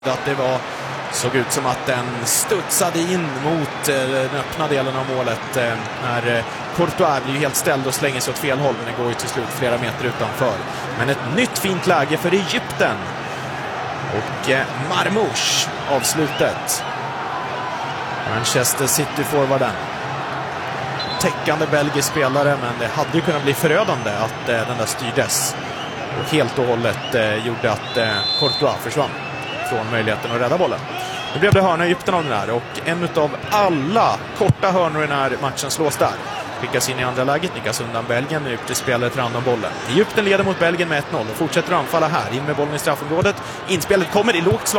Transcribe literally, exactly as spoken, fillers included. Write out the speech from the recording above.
Att det var, såg ut som att den studsade in mot eh, den öppna delen av målet eh, när eh, Courtois blir ju helt ställd och slänger sig åt fel håll, men det går ju till slut flera meter utanför. Men ett nytt fint läge för Egypten. Och eh, Marmouche avslutet. Manchester City-forwarden. Täckande belgisk spelare, men det hade ju kunnat bli förödande att eh, den där styrdes. Och helt och hållet eh, gjorde att eh, Courtois försvann från möjligheten att rädda bollen. Nu blev det hörna i Egypten av den här, och en av alla korta hörnor i den här matchen slås där. Skickas in i andra läget, nickas undan Belgien, nu till spelare tar hand om bollen. Egypten leder mot Belgien med ett noll och fortsätter anfalla här, in med bollen i straffområdet. Inspelet kommer i lågt slag.